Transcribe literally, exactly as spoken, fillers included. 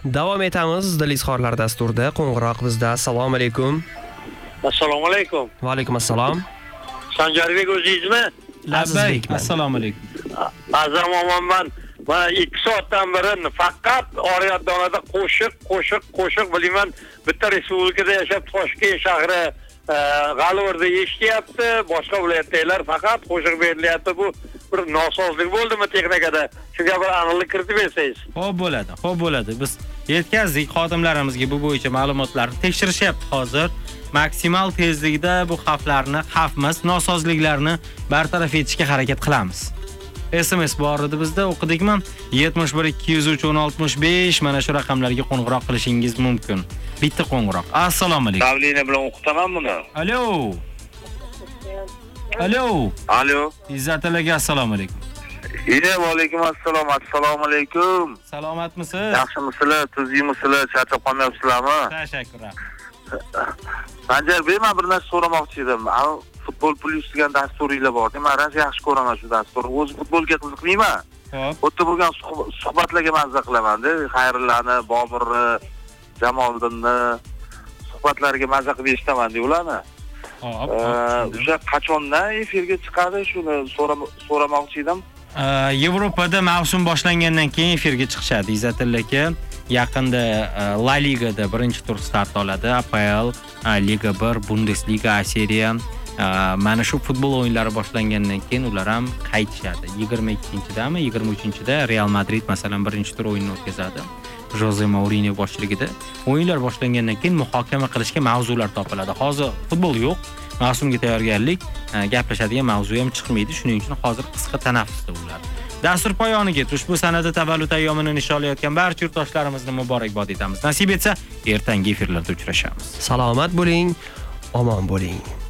Davom etamiz Dilizxorlar dasturida. Qo'ng'iroq bizda. Assalomu alaykum. Assalomu alaykum. Va alaykum assalom. Sanjarbek o'zingizmi? Azizbek. Assalomu alaykum. Azam omonman. Mana ikki soatdan beri faqat Oriyatdonada qo'shiq, qo'shiq, qo'shiq bilaman. Bitta respublikada yashab Toshkent shahri G'alvorda eshityapti, boshqa viloyatdagilar faqat qo'shiq berilyapti. Bu bir nosozlik bo'ldimi texnikada? Shunga bir aniqlik kiritib bersangiz. Xo'p bo'ladi, xo'p bo'ladi. Biz yetkazdik xodimlarimizga bu bo'yicha ma'lumotlarni tekshirishyapti hozir. Maksimal tezlikda bu xavflarni, xavfmas, nosozliklarni bartaraf etishga harakat qilamiz. S M S bor edi bizda, o'qidikmi? yetmish bir ikki yuz uch o'n oltmish besh mana shu raqamlarga qo'ng'iroq qilishingiz mumkin. Bitta qo'ng'iroq. Assalomu alaykum. Davlina bilan o'qitaman buni. Alo. Alo. Alo. Izzat akaga assalomu alaykum. Ine, va alaykum assalom. Assalomu alaykum. Salomatmisiz? Yaxshimisizlar? Tuzingmisizlar? Charchab qolmayapsizlarmi? Tashakkur. Sanjarbek, men bir narsa so'ramoqchi edim. Futbol Plus degan dasturinglar bor. Men rancha yaxshi ko'raman shu dasturni. O'zi futbolga qiziqmayman. Xo'p. O'tda bo'lgan suhbatlarga mazza qilaman-da. Xayrillani, Boburni, Jamoliddinni suhbatlariga mazza qilib eshitaman-da ularni. Xo'p. O'sha qachondan efirga chiqadi shuni so'ramoqchi edim. Yevropada mavsum boshlangandan keyin efirga chiqishadi Izzat aka. Yaqinda La Ligada birinchi tur start oladi. A P L, Liga bir, Bundesliga, A Seriya. Mana shu futbol o'yinlari boshlangandan keyin ular ham qaytishadi. yigirma ikkinchidami, yigirma uchinchida Real Madrid masalan birinchi tur o'yinini o'tkazadi. Jose Mourinho boshchiligida. O'yinlar boshlangandan keyin muhokama qilishga mavzular topiladi. Hozir futbol yo'q. Mavsumga tayyorgarlik, gaplashadigan mavzu ham chiqmaydi. Shuning uchun hozir qisqa tanaffusda ular. Dastur poyoniga yetib ushbu sanada tavallud ayyomini nishonlayotgan barcha yurtdoshlarimizni muborakbod etamiz. Nasib etsa, ertangi efirlarda uchrashamiz. Salomat bo'ling, omon bo'ling.